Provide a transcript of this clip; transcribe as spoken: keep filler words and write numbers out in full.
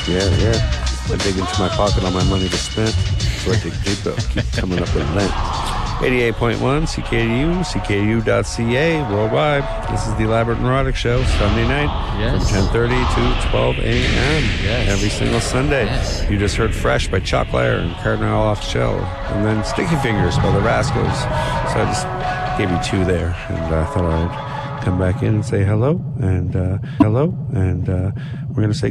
Yeah, yeah. I dig into my pocket all my money to spend. So I take keep, keep coming up with Lent. eighty-eight point one C K D U, C K D U dot C A, worldwide. This is the Elaborate Neurotic Show, Sunday night yes. from ten thirty to twelve a.m. Yes. every single Sunday. Yes. You just heard Fresh by Chuck Lair and Cardinal Off Shell, and then Sticky Fingers by the Rascals. So I just gave you two there, and I uh, thought I'd come back in and say hello, and uh, hello, and uh, we're going to say